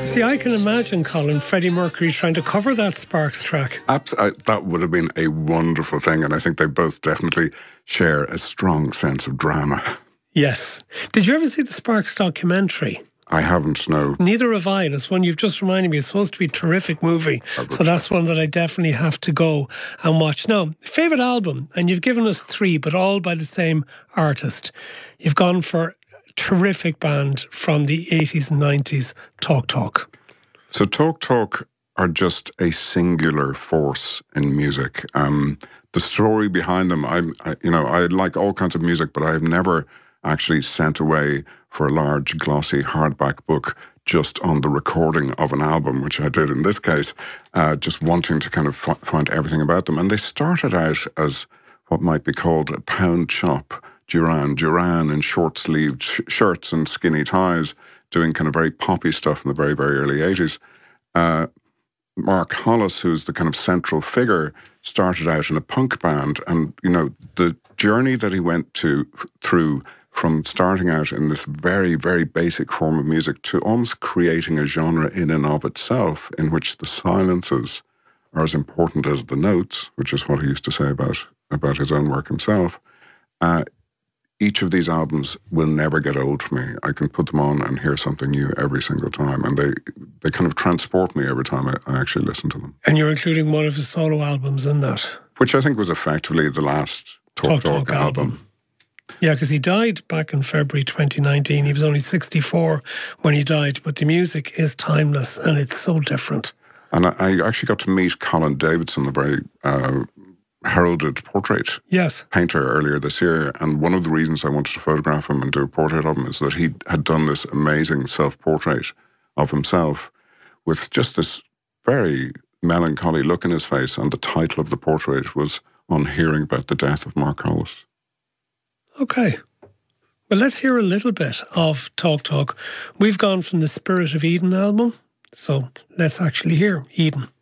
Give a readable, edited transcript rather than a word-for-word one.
See, I can imagine, Colin, Freddie Mercury trying to cover that Sparks track. That would have been a wonderful thing, and I think they both definitely share a strong sense of drama. Yes. Did you ever see the Sparks documentary? I haven't, no. Neither have I. And it's one you've just reminded me. It's supposed to be a terrific movie. So that's one that I definitely have to go and watch. Now, favourite album, and you've given us 3, but all by the same artist. You've gone for a terrific band from the 80s and 90s, Talk Talk. So Talk Talk are just a singular force in music. The story behind them, I like all kinds of music, but I've never actually sent away for a large, glossy hardback book just on the recording of an album, which I did in this case, just wanting to kind of find everything about them. And they started out as what might be called a pound shop Duran in short-sleeved shirts and skinny ties, doing kind of very poppy stuff in the very, very early 80s. Mark Hollis, who's the kind of central figure, started out in a punk band. And, the journey that he went through from starting out in this very, very basic form of music to almost creating a genre in and of itself, in which the silences are as important as the notes, which is what he used to say about his own work himself. Each of these albums will never get old for me. I can put them on and hear something new every single time. And they kind of transport me every time I actually listen to them. And you're including one of his solo albums in that. Which I think was effectively the last Talk Talk album. Yeah, because he died back in February 2019. He was only 64 when he died. But the music is timeless and it's so different. And I actually got to meet Colin Davidson, the very heralded portrait painter, earlier this year. And one of the reasons I wanted to photograph him and do a portrait of him is that he had done this amazing self-portrait of himself with just this very melancholy look in his face. And the title of the portrait was On Hearing About the Death of Mark Hollis. Okay. Well, let's hear a little bit of Talk Talk. We've gone from the Spirit of Eden album, so let's actually hear Eden.